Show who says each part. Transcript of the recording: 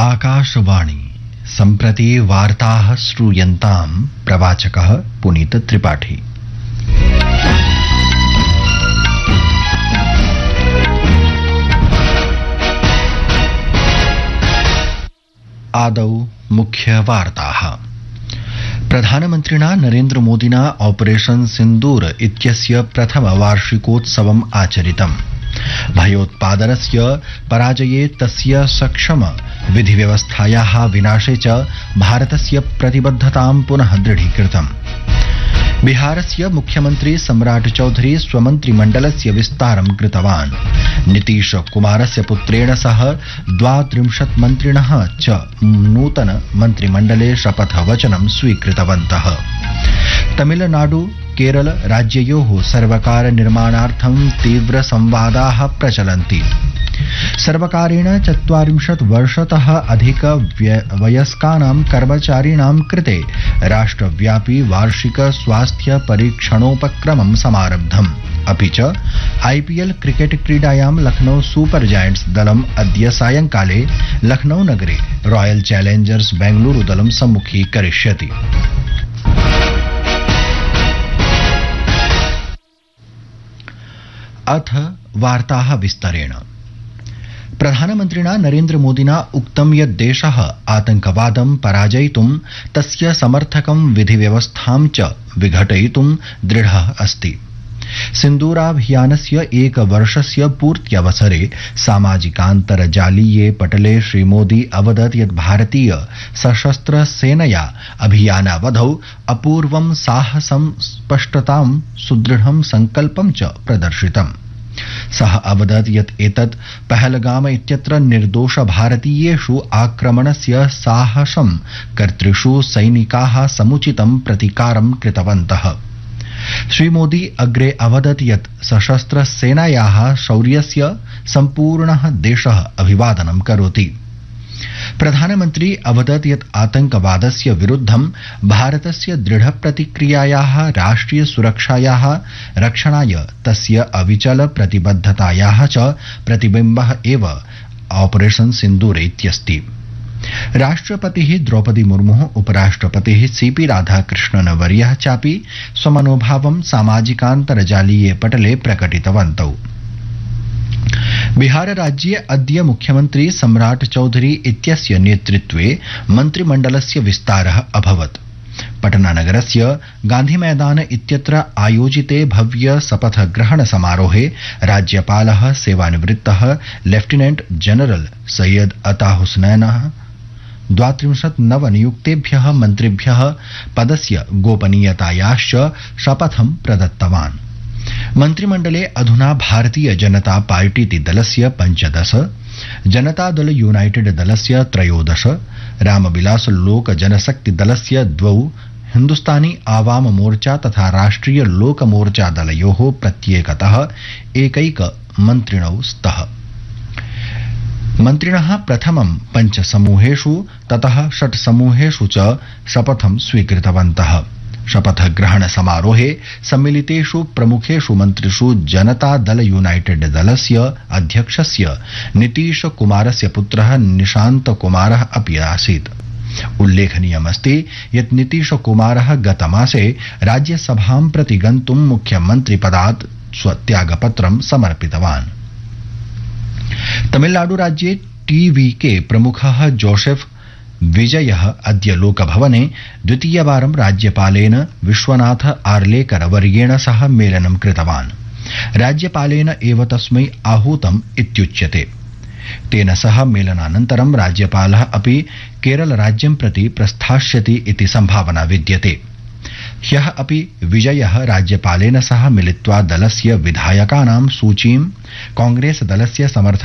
Speaker 1: आकाशवाणी सम्प्रति वार्ताः श्रूयन्तां प्रवाचकः पुनीत त्रिपाठी। आदौ मुख्य वार्ताः। प्रधानमन्त्रिणा नरेन्द्र मोदिना ऑपरेशन सिन्दूर इत्यस्य प्रथम वार्षिकोत्सवम् आचरितम्। भयोत्पादनस्य पराजये तस्य सक्षम विधिव्यवस्थायाः विनाशे च भारतस्य प्रतिबद्धतां पुनः दृढीकृतम्। बिहारस्य मुख्यमन्त्री सम्राट चौधरी स्वमन्त्रिमण्डलस्य विस्तारं कृतवान्। नीतीश कुमारस्य पुत्रेण सह 32 मन्त्रिणः च नूतन मन्त्रिमण्डले शपथवचनं स्वीकृतवन्तः। तमिलनाडु केरल राज्ययोः सर्वकार निर्माणार्थं तीव्र संवादाः प्रचलन्ति। सर्वकारेण 40 वर्षतः अधिक वयस्कानां कर्मचारिणां कृते राष्ट्रव्यापी वार्षिक स्वास्थ्य परीक्षणोपक्रमं समारब्धम्। अपि च IPL क्रिकेट क्रीडायां लखनऊ सुपर जायंट्स दलम् अद्य सायंकाले लखनऊ नगरे रॉयल चैलेंजर्स बेंगलुरु दलं सम्मुखीकरिष्यति। अथ वार्ताः विस्तरेण। प्रधानमन्त्रिणा नरेन्द्र मोदिना उक्तं यत् देशः आतंकवादं पराजयितुं तस्य समर्थकं विधिव्यवस्थां च विघटयितुं दृढः अस्ति। सिन्दूराभियानस्य एकवर्षस्य पूर्त्यवसरे सामाजिकान्तर्जालीये पटले श्रीमोदी अवदत् यत् भारतीय सशस्त्र सेनया अभियानावधौ अपूर्वं साहसं स्पष्टतां सुदृढं संकल्पं च प्रदर्शितम्। सः अवदत् यत् एतत् पहलगाम इत्यत्र निर्दोष भारतीयेषु आक्रमणस्य साहसं कर्तृषु सैनिकाः समुचितं प्रतिकारं कृतवन्तः। श्रीमोदी अग्रे अवदत् यत् सशस्त्र सेनायाः शौर्यस्य सम्पूर्णः देशः अभिवादनं करोति। प्रधानमन्त्री अवदत् यत् आतंकवादस्य विरुद्धं भारतस्य दृढ प्रतिक्रियायाः राष्ट्रिय सुरक्षायाः रक्षणाय तस्य अविचल प्रतिबद्धतायाः च प्रतिबिम्बः एव ऑपरेशन सिन्दूर इत्यस्ति। राष्ट्रपतिः द्रौपदी मुर्मुः उपराष्ट्रपतिः CP राधाकृष्णन् वर्यः चापि स्वमनोभावं सामाजिकान्तर्जालीये पटले प्रकटितवन्तौ। बिहार राज्ये अद्य मुख्यमन्त्री सम्राट चौधरी इत्यस्य नेतृत्वे मन्त्रिमण्डलस्य विस्तारः अभवत्। पटनानगरस्य गांधी मैदान इत्यत्र आयोजिते भव्य शपथग्रहण समारोहे राज्यपालः सेवानिवृत्तः लेफ्टिनेंट जनरल सैयद अता हुसैनः 32 नवनियुक्तेभ्यः मन्त्रिभ्यः पदस्य गोपनीयतायाश्च शपथं प्रदत्तवान्। मन्त्रिमण्डले अधुना भारतीय जनता पार्टीति दलस्य 15, जनता दल यूनाइटेड दलस्य 13, रामविलास लोक जनशक्ति दलस्य 2, हिन्दुस्तानी आवाम मोर्चा तथा राष्ट्रिय लोक मोर्चा दलयोः प्रत्येकतः एकैक मन्त्रिणौ स्तः। मन्त्रिणः प्रथमं 5 समूहेषु ततः 6 समूहेषु च शपथं स्वीकृतवन्तः। शपथग्रहण समारोहे सम्मिलितेषु प्रमुखेषु मन्त्रिषु जनता दल यूनाइटेड दलस्य अध्यक्षस्य नीतीश कुमारस्य पुत्रः निशांत कुमारः अपि आसीत्। उल्लेखनीयमस्ति यत् नीतीश कुमारः गतमासे राज्यसभां प्रति गन्तुं मुख्यमन्त्रिपदात् स्वत्यागपत्रं समर्पितवान्। तमिलनाडु राज्ये TVK प्रमुखः जोसेफ विजयः अद्य लोकभवने द्वितीयवारं राज्यपालेन विश्वनाथ आर्लेकर वर्येण सह मेलनं कृतवान्। राज्यपालेन एव तस्मै आहूतम् इत्युच्यते। तेन सह मेलनानन्तरं राज्यपालः अपि केरल राज्यं प्रति प्रस्थास्यति इति सम्भावना विद्यते। ह्यः अपि विजयः राज्यपालेन सह मिलित्वा दलस्य विधायकानां सूचीं कांग्रेस दलस्य समर्थन